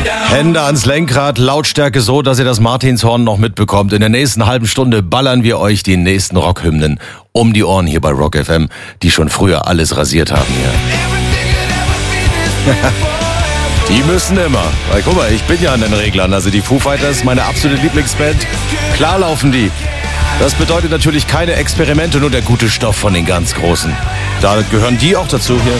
Hände ans Lenkrad, Lautstärke so, dass ihr das Martinshorn noch mitbekommt. In der nächsten halben Stunde ballern wir euch die nächsten Rockhymnen um die Ohren hier bei Rock FM, die schon früher alles rasiert haben hier. Die müssen immer. Weil guck mal, ich bin ja an den Reglern. Also die Foo Fighters, meine absolute Lieblingsband. Klar laufen die. Das bedeutet natürlich keine Experimente, nur der gute Stoff von den ganz Großen. Da gehören die auch dazu hier.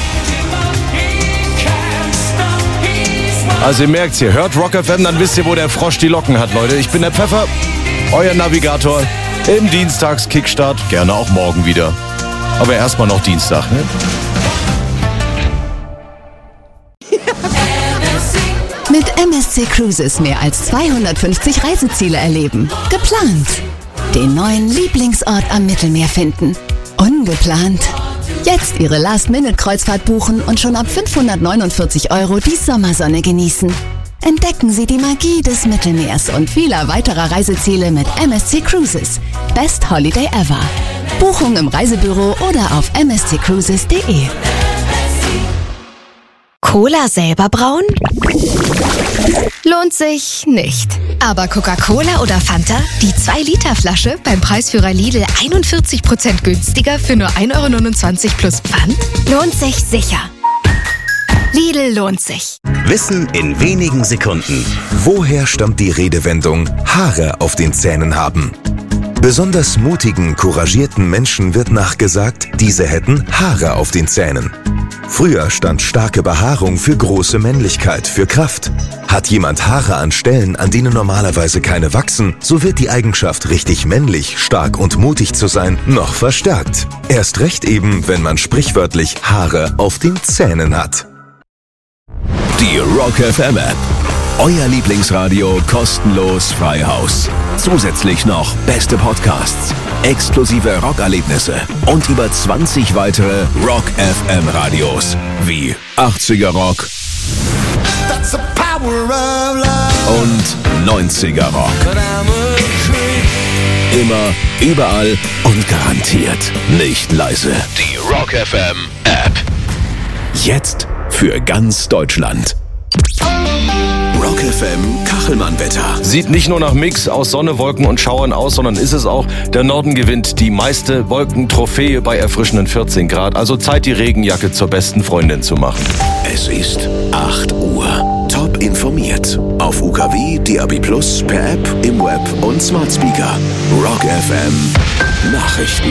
Also ihr merkt's hier, hört Rock FM, dann wisst ihr, wo der Frosch die Locken hat, Leute. Ich bin der Pfeffer, euer Navigator im Dienstags-Kickstart. Gerne auch morgen wieder. Aber erstmal noch Dienstag, ne? Mit MSC Cruises mehr als 250 Reiseziele erleben. Geplant. Den neuen Lieblingsort am Mittelmeer finden. Ungeplant. Jetzt Ihre Last-Minute-Kreuzfahrt buchen und schon ab 549 € die Sommersonne genießen. Entdecken Sie die Magie des Mittelmeers und vieler weiterer Reiseziele mit MSC Cruises. Best Holiday ever. Buchung im Reisebüro oder auf msccruises.de. Cola selber brauen? Lohnt sich nicht. Aber Coca-Cola oder Fanta, die 2-Liter-Flasche beim Preisführer Lidl 41% günstiger für nur 1,29 € plus Pfand? Lohnt sich sicher. Lidl lohnt sich. Wissen in wenigen Sekunden. Woher stammt die Redewendung Haare auf den Zähnen haben? Besonders mutigen, couragierten Menschen wird nachgesagt, diese hätten Haare auf den Zähnen. Früher stand starke Behaarung für große Männlichkeit, für Kraft. Hat jemand Haare an Stellen, an denen normalerweise keine wachsen, so wird die Eigenschaft, richtig männlich, stark und mutig zu sein, noch verstärkt. Erst recht eben, wenn man sprichwörtlich Haare auf den Zähnen hat. Die Rock FM App. Euer Lieblingsradio kostenlos frei Haus. Zusätzlich noch beste Podcasts, exklusive Rockerlebnisse und über 20 weitere Rock FM Radios wie 80er Rock und 90er Rock. Immer, überall und garantiert nicht leise. Die Rock FM App. Jetzt für ganz Deutschland. Rock FM Kachelmann-Wetter. Sieht nicht nur nach Mix aus Sonne, Wolken und Schauern aus, sondern ist es auch. Der Norden gewinnt die meiste Wolkentrophäe bei erfrischenden 14 Grad. Also Zeit, die Regenjacke zur besten Freundin zu machen. Es ist 8 Uhr. Top informiert. Auf UKW, DAB+, per App, im Web und Smart Speaker. Rock FM Nachrichten.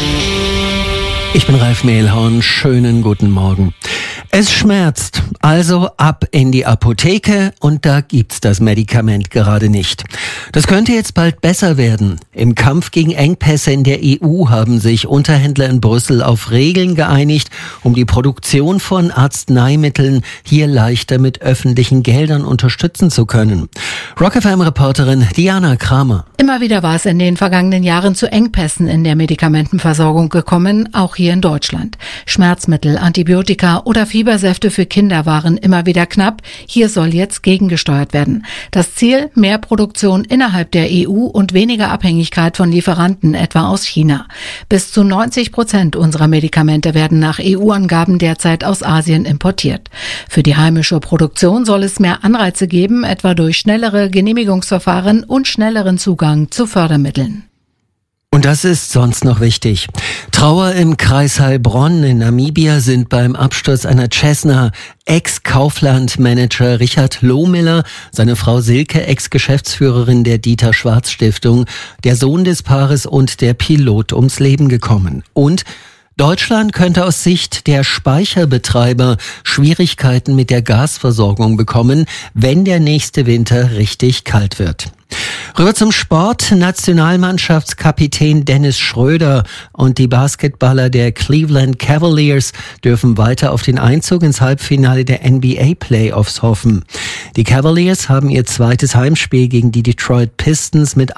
Ich bin Ralf Mehlhorn. Schönen guten Morgen. Es schmerzt, also ab in die Apotheke und da gibt's das Medikament gerade nicht. Das könnte jetzt bald besser werden. Im Kampf gegen Engpässe in der EU haben sich Unterhändler in Brüssel auf Regeln geeinigt, um die Produktion von Arzneimitteln hier leichter mit öffentlichen Geldern unterstützen zu können. Rock FM-Reporterin Diana Kramer. Immer wieder war es in den vergangenen Jahren zu Engpässen in der Medikamentenversorgung gekommen, auch hier in Deutschland. Schmerzmittel, Antibiotika oder Fiebersäfte für Kinder waren immer wieder knapp. Hier soll jetzt gegengesteuert werden. Das Ziel: mehr Produktion innerhalb der EU und weniger Abhängigkeit von Lieferanten, etwa aus China. Bis zu 90% unserer Medikamente werden nach EU-Angaben derzeit aus Asien importiert. Für die heimische Produktion soll es mehr Anreize geben, etwa durch schnellere Genehmigungsverfahren und schnelleren Zugang zu Fördermitteln. Und das ist sonst noch wichtig. Trauer im Kreis Heilbronn in Namibia sind beim Absturz einer Cessna Ex-Kaufland-Manager Richard Lohmiller, seine Frau Silke, Ex-Geschäftsführerin der Dieter-Schwarz-Stiftung, der Sohn des Paares und der Pilot ums Leben gekommen. Und Deutschland könnte aus Sicht der Speicherbetreiber Schwierigkeiten mit der Gasversorgung bekommen, wenn der nächste Winter richtig kalt wird. Rüber zum Sport. Nationalmannschaftskapitän Dennis Schröder und die Basketballer der Cleveland Cavaliers dürfen weiter auf den Einzug ins Halbfinale der NBA-Playoffs hoffen. Die Cavaliers haben ihr zweites Heimspiel gegen die Detroit Pistons mit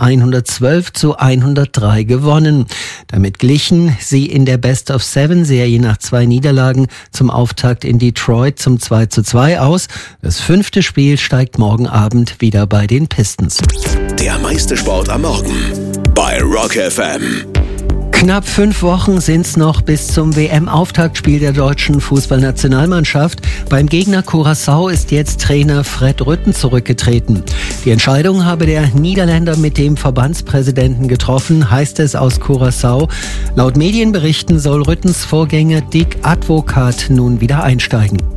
112-103 gewonnen. Damit glichen sie in der Best-of-7-Serie nach 2 Niederlagen zum Auftakt in Detroit zum 2:2 aus. Das 5. Spiel steigt morgen Abend wieder bei den Pistons. Der meiste Sport am Morgen bei Rock FM. Knapp 5 Wochen sind's noch bis zum WM-Auftaktspiel der deutschen Fußballnationalmannschaft. Beim Gegner Curaçao ist jetzt Trainer Fred Rutten zurückgetreten. Die Entscheidung habe der Niederländer mit dem Verbandspräsidenten getroffen, heißt es aus Curaçao. Laut Medienberichten soll Ruttens Vorgänger Dick Advocaat nun wieder einsteigen.